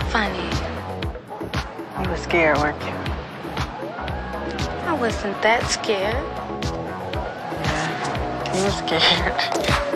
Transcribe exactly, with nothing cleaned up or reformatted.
funny? You were scared, weren't you? I wasn't that scared. Yeah, you were scared.